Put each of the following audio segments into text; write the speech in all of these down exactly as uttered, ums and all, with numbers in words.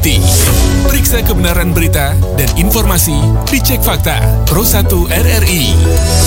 Reality. Periksa kebenaran berita dan informasi di Cek Fakta Pro satu R R I.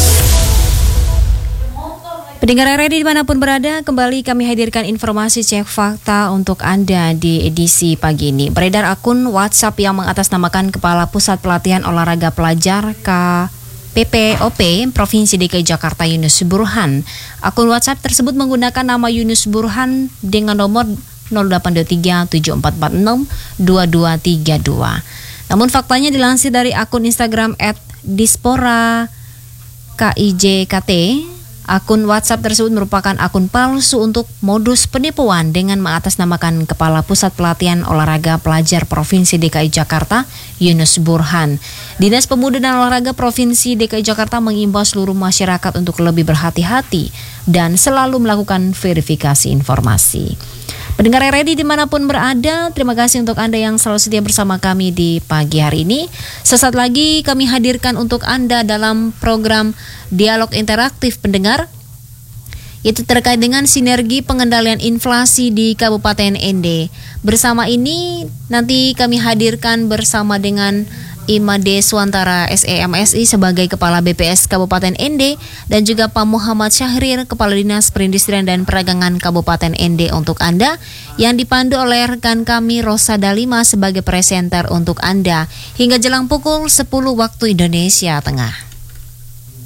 Pendengar R R I dimanapun berada, kembali kami hadirkan informasi Cek Fakta untuk Anda di edisi pagi ini. Beredar akun WhatsApp yang mengatasnamakan Kepala Pusat Pelatihan Olahraga Pelajar K P P O P Provinsi D K I Jakarta Yunus Burhan. Akun WhatsApp tersebut menggunakan nama Yunus Burhan dengan nomor nol delapan dua tiga tujuh empat empat enam dua dua tiga dua. Namun faktanya dilansir dari akun Instagram et dispora K I J K T, akun WhatsApp tersebut merupakan akun palsu untuk modus penipuan dengan mengatasnamakan Kepala Pusat Pelatihan Olahraga Pelajar Provinsi D K I Jakarta Yunus Burhan. Dinas Pemuda dan Olahraga Provinsi D K I Jakarta mengimbau seluruh masyarakat untuk lebih berhati-hati dan selalu melakukan verifikasi informasi. Pendengar R R I dimanapun berada, terima kasih untuk Anda yang selalu setia bersama kami di pagi hari ini. Sesaat lagi kami hadirkan untuk Anda dalam program Dialog Interaktif Pendengar, yaitu terkait dengan sinergi pengendalian inflasi di Kabupaten N D. Bersama ini nanti kami hadirkan bersama dengan Imade Suantara S E M S I sebagai Kepala B P S Kabupaten N D dan juga Pak Muhammad Syahrir Kepala Dinas Perindustrian dan Perdagangan Kabupaten N D untuk Anda, yang dipandu oleh rekan kami Rosa Dalima sebagai presenter untuk Anda hingga jelang pukul sepuluh waktu Indonesia Tengah.